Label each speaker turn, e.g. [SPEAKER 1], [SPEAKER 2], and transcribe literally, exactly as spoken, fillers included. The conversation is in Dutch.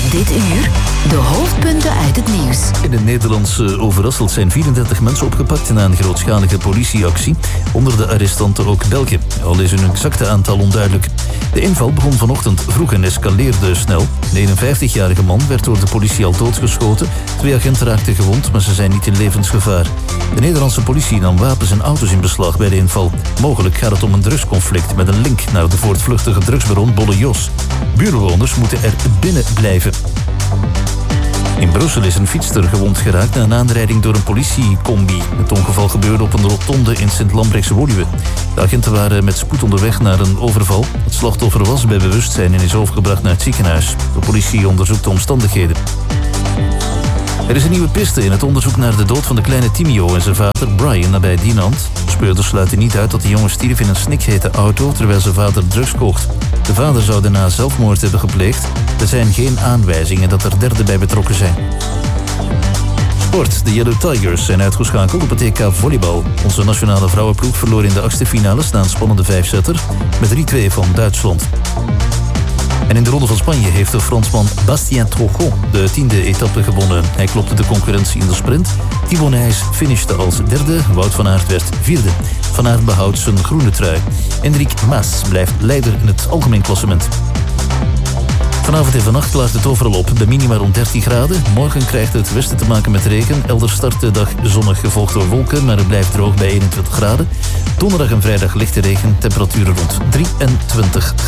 [SPEAKER 1] dit uur de hoofdpunten uit het nieuws.
[SPEAKER 2] In het Nederlandse Overasselt zijn vierendertig mensen opgepakt na een grootschalige politieactie. Onder de arrestanten ook Belgen, al is hun exacte aantal onduidelijk. De inval begon vanochtend vroeg en escaleerde snel. Een eenenvijftigjarige man werd door de politie al doodgeschoten. Twee agenten raakten gewond, maar ze zijn niet in levensgevaar. De Nederlandse politie nam wapens en auto's in beslag bij de inval. Mogelijk gaat het om een drugsconflict met een link naar de voortvluchtige drugsbaron Bolle Jos. Buurtbewoners moeten er binnen blijven. In Brussel is een fietster gewond geraakt na een aanrijding door een politiecombi. Het ongeval gebeurde op een rotonde in Sint-Lambrechts-Woluwe. De agenten waren met spoed onderweg naar een overval. Het slachtoffer was bij bewustzijn en is overgebracht naar het ziekenhuis. De politie onderzoekt de omstandigheden. Er is een nieuwe piste in het onderzoek naar de dood van de kleine Timio en zijn vader Brian nabij Dinant. Speurders sluiten niet uit dat de jongen stierf in een snikhete auto terwijl zijn vader drugs kocht. De vader zou daarna zelfmoord hebben gepleegd. Er zijn geen aanwijzingen dat er derden bij betrokken zijn. Sport. De Yellow Tigers zijn uitgeschakeld op het E K volleybal. Onze nationale vrouwenploeg verloor in de achtste finales na een spannende vijfzetter met drie twee van Duitsland. En in de Ronde van Spanje heeft de Fransman Bastien Trogon de tiende etappe gewonnen. Hij klopte de concurrentie in de sprint. Thibaut Nys finishte als derde, Wout van Aert werd vierde. Van Aert behoudt zijn groene trui. Enric Mas blijft leider in het algemeen klassement. Vanavond en vannacht klaart het overal op. De minima rond dertien graden. Morgen krijgt het westen te maken met regen. Elders start de dag zonnig gevolgd door wolken, maar het blijft droog bij eenentwintig graden. Donderdag en vrijdag lichte regen. Temperaturen rond drieëntwintig graden.